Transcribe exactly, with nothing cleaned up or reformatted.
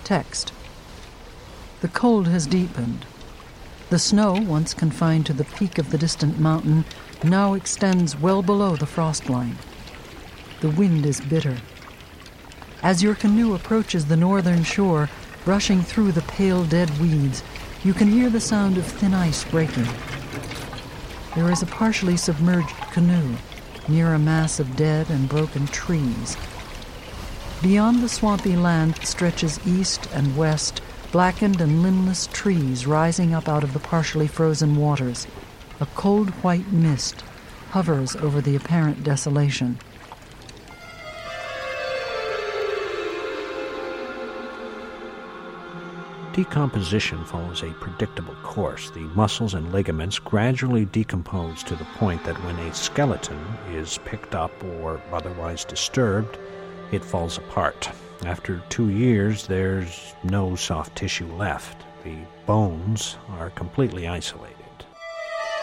Text. The cold has deepened. The snow, once confined to the peak of the distant mountain, now extends well below the frost line. The wind is bitter. As your canoe approaches the northern shore, brushing through the pale dead weeds, you can hear the sound of thin ice breaking. There is a partially submerged canoe near a mass of dead and broken trees. Beyond the swampy land stretches east and west, blackened and limbless trees rising up out of the partially frozen waters. A cold white mist hovers over the apparent desolation. Decomposition follows a predictable course. The muscles and ligaments gradually decompose to the point that when a skeleton is picked up or otherwise disturbed, it falls apart. After two years, there's no soft tissue left. The bones are completely isolated.